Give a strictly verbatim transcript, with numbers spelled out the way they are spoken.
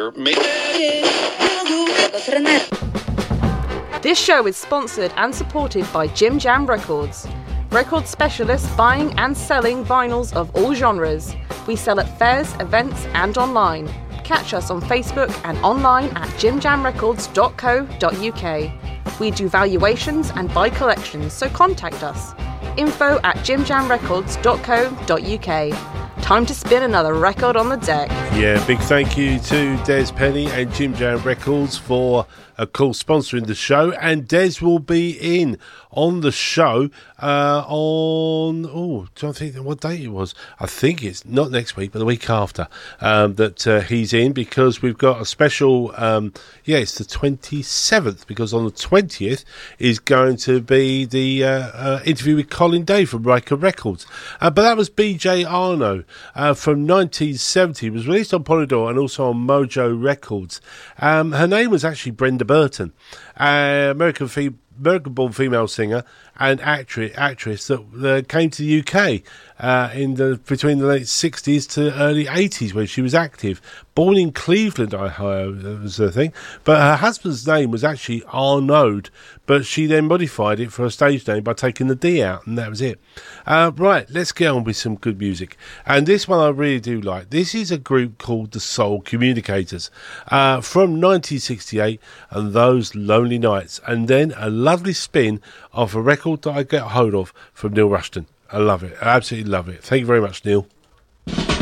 here. This show is sponsored and supported by Jim Jam Records. Record specialists buying and selling vinyls of all genres. We sell at fairs, events and online. Catch us on Facebook and online at jim jam records dot co dot uk. We do valuations and buy collections, so contact us. Info at jim jam records dot co dot uk. Time to spin another record on the deck. Yeah, big thank you to Des Penny and Jim Jam Records for a cool sponsoring the show. And Des will be in on the show uh, on, oh, do I think what date it was? I think it's not next week, but the week after um, that uh, he's in, because we've got a special, um, yeah, it's the twenty-seventh, because on the twentieth is going to be the uh, uh, interview with Colin Day from Riker Records. Uh, but that was B J Arno uh, from nineteen seventy. It was released on Polydor and also on Mojo Records. Um, her name was actually Brenda Burton, uh, American fe- American-born female singer and actress, actress that uh, came to the U K uh, in the between the late sixties to early eighties, when she was active. Born in Cleveland, Ohio, that was the thing. But her husband's name was actually Arnaud, but she then modified it for a stage name by taking the D out, and that was it. Uh, right, let's get on with some good music. And this one I really do like. This is a group called the Soul Communicators uh, from nineteen sixty-eight, and Those Lonely Nights. And then a lovely spin of a record that I get hold of from Neil Rushton. I love it. I absolutely love it. Thank you very much, Neil.